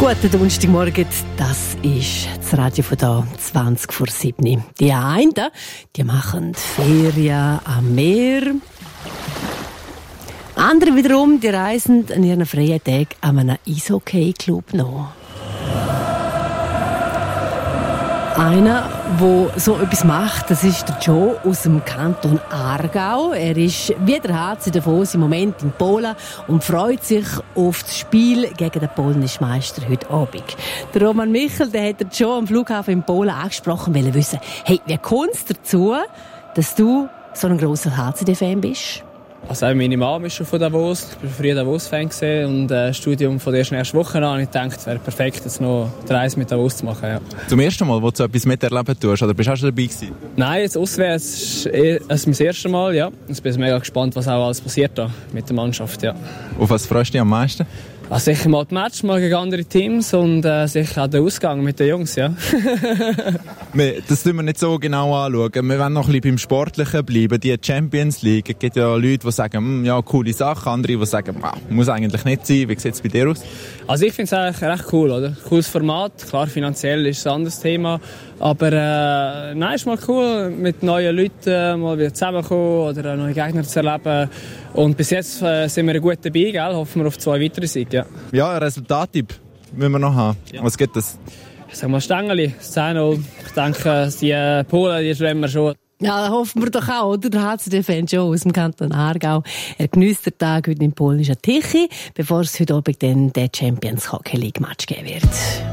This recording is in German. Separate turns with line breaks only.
Guten Donnerstagmorgen, das ist das Radio von da, 20 vor 7. Die einen, die machen Ferien am Meer. Andere wiederum, die reisen an ihren freien Tagen an einem Eishockey-Club nach. Einer, der so etwas macht, das ist der Joe aus dem Kanton Aargau. Er ist wie der HC Davos im Moment in Polen und freut sich auf das Spiel gegen den polnischen Meister heute Abend. Der Roman Michel, der hat den Joe am Flughafen in Polen angesprochen, weil er wissen, hey, wie kommt es dazu, dass du so ein grosser HCD-Fan bist?
Also meine Mama ist schon von Davos. Ich war früher Davos-Fan und das Studium von der ersten Woche an. Ich dachte, es wäre perfekt, jetzt noch die Reise mit Davos zu machen. Ja.
Zum ersten Mal, wo du so etwas miterleben tust, oder bist du auch schon dabei gewesen?
Nein, jetzt auswärts ist mein erstes Mal, ja. Ich bin mega gespannt, was auch alles passiert da mit der Mannschaft, ja.
Auf was freust du dich am meisten?
Also sicher mal die Match, mal gegen andere Teams und sicher auch den Ausgang mit den Jungs, ja.
Das tun wir nicht so genau anschauen. Wir wollen noch ein bisschen beim Sportlichen bleiben. Die Champions League, es gibt ja Leute, die sagen, ja, coole Sache, andere, die sagen, muss eigentlich nicht sein. Wie sieht es bei dir aus?
Also ich finde es eigentlich recht cool, oder? Cooles Format. Klar, finanziell ist es ein anderes Thema. Aber nein, ist mal cool, mit neuen Leuten mal wieder zusammenzukommen oder neue Gegner zu erleben. Und bis jetzt sind wir gut dabei, gell? Hoffen wir auf 2 weitere Siege. Ja,
ja, ein Resultattipp müssen wir noch haben. Ja. Was gibt es?
Ich sag mal Stängeli, 10-0. Ich denke, die Polen, die schwimmen wir schon.
Ja, hoffen wir doch auch, oder? Der HCD-Fan Joe aus dem Kanton Aargau. Er genießt den Tag heute im polnischen Tichy, bevor es heute Abend dann den Champions Hockey League Match geben wird.